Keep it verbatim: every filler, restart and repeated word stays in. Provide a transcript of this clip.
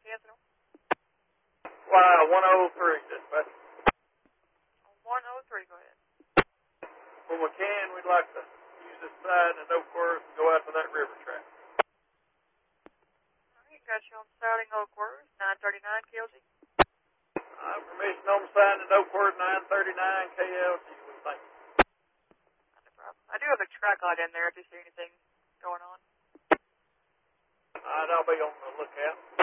Capital? Why, one oh three, dispatch. one oh three, go ahead. When we can, we'd like to use this siding at Oakworth and go out to that river track. All right, got you on siding Oakworth, nine thirty-nine K L G. Uh, permission on the siding at Oakworth, nine thirty-nine K L G. Thank you. Not a problem. I do have a track light in there if you see anything going on. All right, I'll be on the lookout.